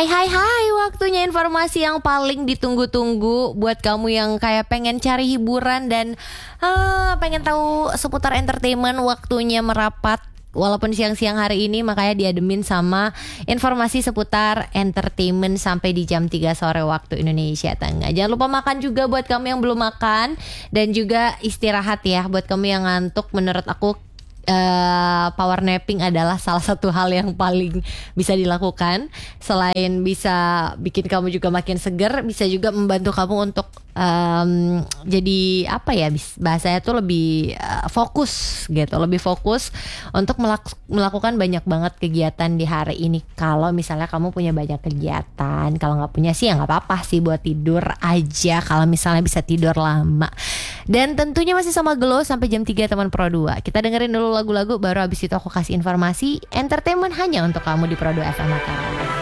Hai hai hai, waktunya informasi yang paling ditunggu-tunggu buat kamu yang kayak pengen cari hiburan dan pengen tahu seputar entertainment. Waktunya merapat walaupun siang-siang hari ini, makanya diademin sama informasi seputar entertainment sampai di jam 3 sore waktu Indonesia Tengah. Jangan lupa makan juga buat kamu yang belum makan, dan juga istirahat ya buat kamu yang ngantuk. Menurut aku power napping adalah salah satu hal yang paling bisa dilakukan. Selain bisa bikin kamu juga makin seger, bisa juga membantu kamu untuk jadi apa ya, bahasanya tuh lebih fokus gitu, lebih fokus untuk melakukan banyak banget kegiatan di hari ini. Kalau misalnya kamu punya banyak kegiatan, kalau nggak punya sih ya nggak apa-apa sih, buat tidur aja kalau misalnya bisa tidur lama. Dan tentunya masih sama Glow sampai jam 3 teman Pro 2. Kita dengerin dulu lagu-lagu, baru abis itu aku kasih informasi entertainment hanya untuk kamu di Pro 2 FM Mataram.